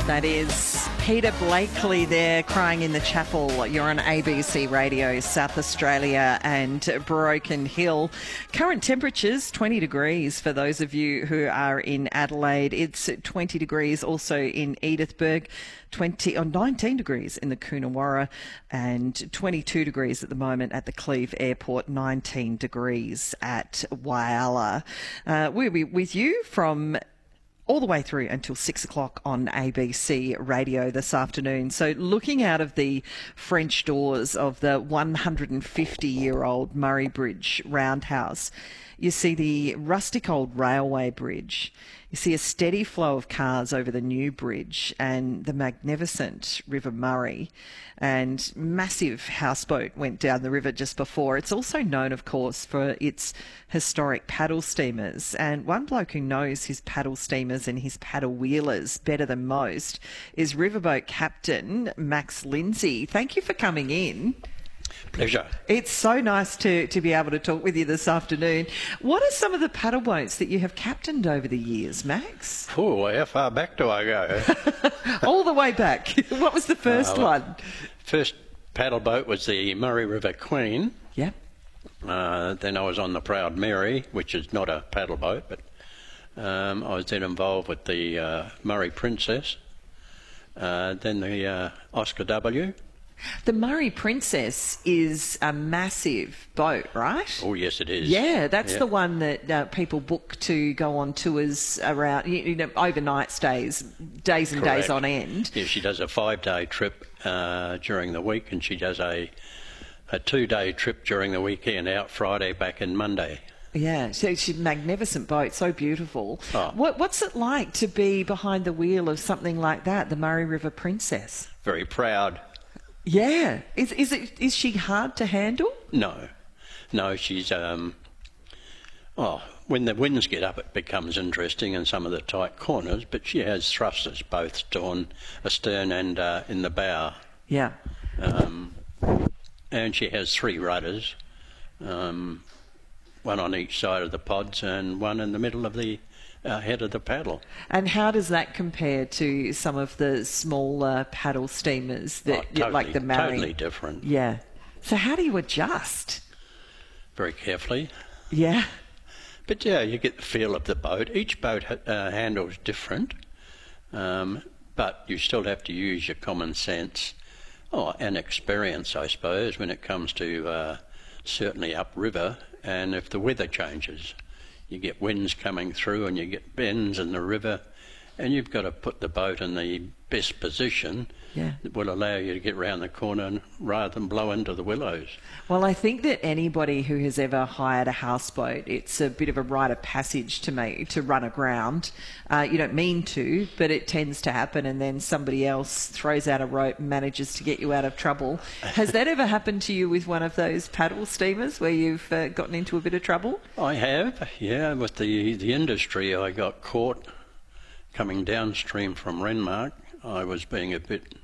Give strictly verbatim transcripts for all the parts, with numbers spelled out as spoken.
That is Peter Blakely there crying in the chapel. You're on A B C Radio, South Australia and Broken Hill. Current temperatures, twenty degrees for those of you who are in Adelaide. It's twenty degrees also in Edithburgh, twenty or nineteen degrees in the Coonawarra, and twenty-two degrees at the moment at the Cleve Airport, nineteen degrees at Whyalla. Uh, we'll be with you from all the way through until six o'clock on A B C Radio this afternoon. So looking out of the French doors of the one hundred fifty year old Murray Bridge Roundhouse, you see the rustic old railway bridge. You see a steady flow of cars over the new bridge and the magnificent River Murray, and massive houseboat went down the river just before. It's also known, of course, for its historic paddle steamers. And one bloke who knows his paddle steamers and his paddle wheelers better than most is riverboat captain Max Lindsay. Thank you for coming in. Pleasure. It's so nice to, to be able to talk with you this afternoon. What are some of the paddle boats that you have captained over the years, Max? Oh, how far back do I go? All the way back. What was the first uh, one? First paddle boat was the Murray River Queen. Yeah. Uh, then I was on the Proud Mary, which is not a paddle boat, but um, I was then involved with the uh, Murray Princess. Uh, then the uh, Oscar W. The Murray Princess is a massive boat, right? Oh, yes, it is. Yeah, that's yeah. the one that uh, people book to go on tours around, you know, overnight stays, days and Correct. days on end. Yeah, she does a five-day trip uh, during the week, and she does a, a two-day trip during the weekend, out Friday, back in Monday. Yeah, so she's a magnificent boat, so beautiful. Oh. What, what's it like to be behind the wheel of something like that, the Murray River Princess? Very proud. Yeah. Is is it is she hard to handle? No. No, she's um oh, when the winds get up it becomes interesting in some of the tight corners, but she has thrusters both on astern and uh, in the bow. Yeah. Um and she has three rudders, um one on each side of the pods and one in the middle of the Uh, head of the paddle. And how does that compare to some of the smaller paddle steamers that, oh, totally, like the Murray? Totally different. Yeah. So how do you adjust? Very carefully. Yeah. But yeah, you get the feel of the boat. Each boat uh, handles different, um, but you still have to use your common sense, oh, and experience, I suppose, when it comes to uh, certainly upriver, and if the weather changes. You get winds coming through and you get bends in the river, and you've got to put the boat in the best position yeah. that will allow you to get round the corner rather than blow into the willows. Well, I think that anybody who has ever hired a houseboat, it's a bit of a rite of passage to make to run aground. Uh, you don't mean to, but it tends to happen, and then somebody else throws out a rope and manages to get you out of trouble. Has that ever happened to you with one of those paddle steamers where you've uh, gotten into a bit of trouble? I have, yeah. With the, the industry, I got caught coming downstream from Renmark. I was being a bit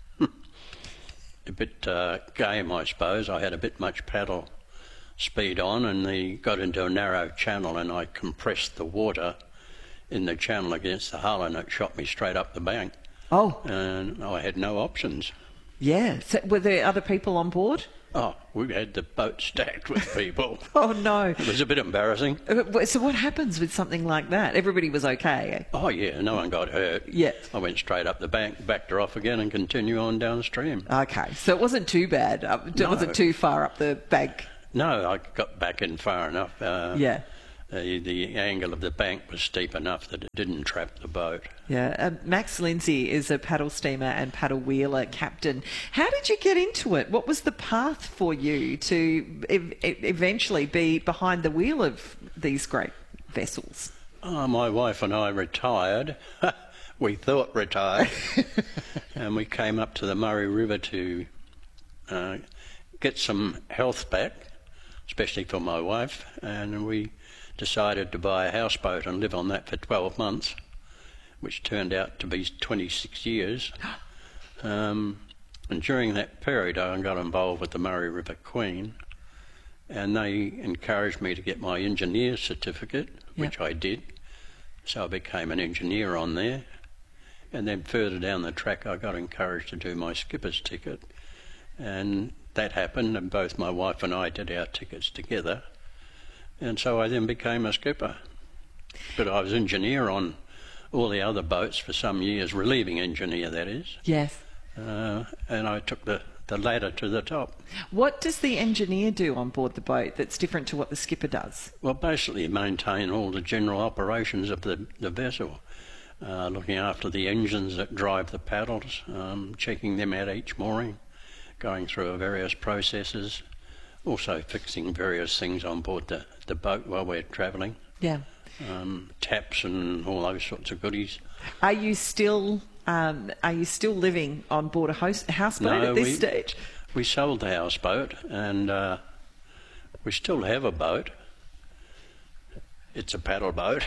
a bit uh, game, I suppose. I had a bit much paddle speed on, and they got into a narrow channel, and I compressed the water in the channel against the hull, and it shot me straight up the bank. Oh. And I had no options. Yeah. So were there other people on board? Oh, we had the boat stacked with people. Oh, no. It was a bit embarrassing. So what happens with something like that? Everybody was okay? Oh, yeah, no one got hurt. Yeah. I went straight up the bank, backed her off again and continued on downstream. Okay, so it wasn't too bad. It no. wasn't too far up the bank. No, I got back in far enough. Uh, yeah. The, the angle of the bank was steep enough that it didn't trap the boat. Yeah. Uh, Max Lindsay is a paddle steamer and paddle wheeler captain. How did you get into it? What was the path for you to ev- eventually be behind the wheel of these great vessels? Oh, my wife and I retired. We thought retired. And we came up to the Murray River to uh, get some health back, especially for my wife. And we decided to buy a houseboat and live on that for twelve months, which turned out to be twenty-six years. Um, and during that period I got involved with the Murray River Queen, and they encouraged me to get my engineer certificate, yep. which I did. So I became an engineer on there, And then further down the track, I got encouraged to do my skipper's ticket. And that happened, and both my wife and I did our tickets together. And so I then became a skipper. But I was engineer on all the other boats for some years, relieving engineer, that is. Yes. Uh, and I took the, the ladder to the top. What does the engineer do on board the boat that's different to what the skipper does? Well, basically maintain all the general operations of the, the vessel, uh, looking after the engines that drive the paddles, um, checking them at each mooring, going through various processes, also fixing various things on board the, the boat while we're travelling. Yeah. Um, taps and all those sorts of goodies. Are you still um, are you still living on board a house, houseboat No, at this we, stage? We sold the houseboat, and uh, we still have a boat. It's a paddle boat.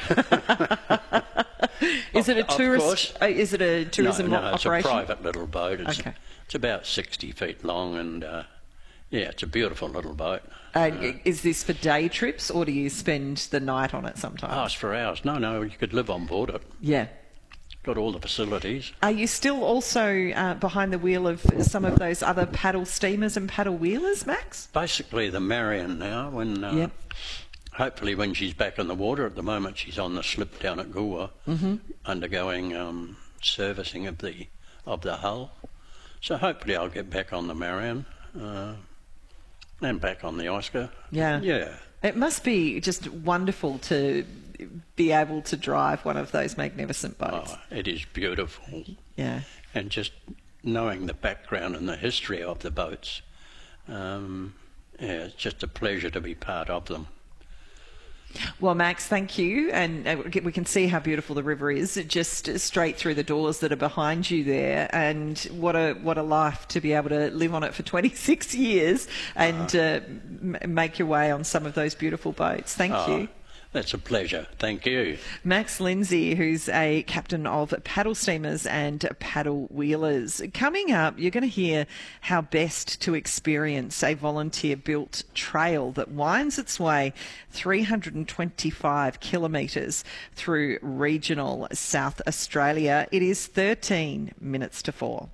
Is it a Of tourist? course. Uh, is it a tourism no, no, it's operation? a private little boat. It's, Okay. it's about sixty feet long, and uh, yeah, it's a beautiful little boat. And uh, is this for day trips, or do you spend the night on it sometimes? Oh, it's for hours. No, no, you could live on board it. Yeah. Got all the facilities. Are you still also uh, behind the wheel of some of those other paddle steamers and paddle wheelers, Max? Basically, the Marion now. When uh, Yep. hopefully, when she's back in the water. At the moment, she's on the slip down at Goolwa, mm-hmm. undergoing um, servicing of the of the hull. So hopefully, I'll get back on the Marion. Uh, And back on the Oscar. Yeah. Yeah. It must be just wonderful to be able to drive one of those magnificent boats. Oh, it is beautiful. Yeah. And just knowing the background and the history of the boats, um, yeah, it's just a pleasure to be part of them. Well, Max, thank you. And uh, we can see how beautiful the river is, just straight through the doors that are behind you there. And what a what a life to be able to live on it for twenty-six years and uh, m- make your way on some of those beautiful boats. Thank Oh, you. That's a pleasure. Thank you. Max Lindsay, who's a captain of paddle steamers and paddle wheelers. Coming up, you're going to hear how best to experience a volunteer-built trail that winds its way three hundred twenty-five kilometres through regional South Australia. It is thirteen minutes to four.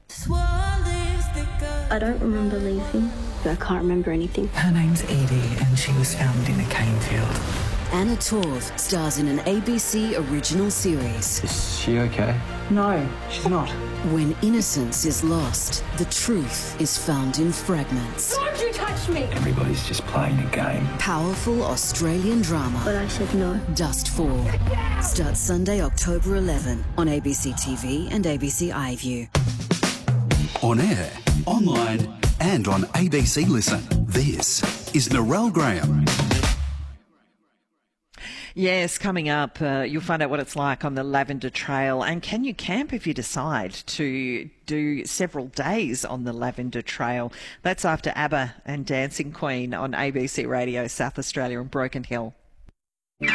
I don't remember leaving. I can't remember anything. Her name's Edie, and she was found in a cane field. Anna Torv stars in an A B C original series. Is she okay? No, she's not. When innocence is lost, the truth is found in fragments. Don't you touch me! Everybody's just playing a game. Powerful Australian drama. But I said no. Dustfall. Starts Sunday, October eleventh on A B C T V and A B C iView. On air, online and on A B C Listen. This is Narelle Graham. Yes, coming up, uh, you'll find out what it's like on the Lavender Trail, and can you camp if you decide to do several days on the Lavender Trail? That's after ABBA and Dancing Queen on A B C Radio South Australia and Broken Hill.